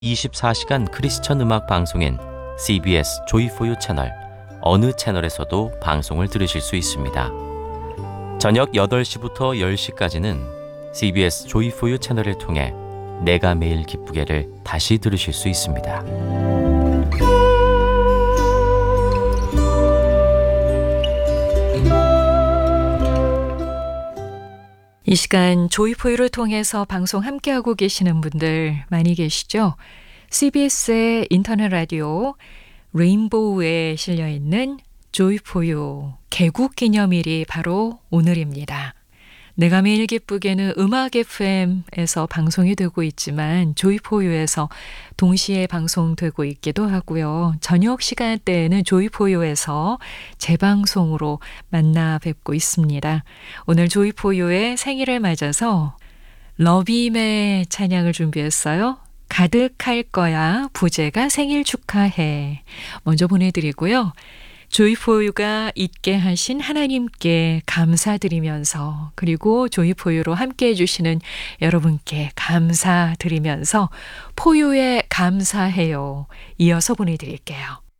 24시간 크리스천 음악 방송인 CBS 조이포유 채널 어느 채널에서도 방송을 들으실 수 있습니다. 저녁 8시부터 10시까지는 CBS 조이포유 채널을 통해 내가 매일 기쁘게를 다시 들으실 수 있습니다. 이 시간 조이포유를 통해서 방송 함께하고 계시는 분들 많이 계시죠? CBS의 인터넷 라디오 레인보우에 실려있는 조이포유 개국 기념일이 바로 오늘입니다. 내가 매일 기쁘게는 음악 FM에서 방송이 되고 있지만 조이포유에서 동시에 방송되고 있기도 하고요. 저녁 시간대에는 조이포유에서 재방송으로 만나 뵙고 있습니다. 오늘 조이포유의 생일을 맞아서 러빔의 찬양을 준비했어요. 가득할 거야 부제가 생일 축하해. 먼저 보내드리고요. 조이포유가 있게 하신 하나님께 감사드리면서 그리고 조이포유로 함께해 주시는 여러분께 감사드리면서 포유에 감사해요. 이어서 보내드릴게요.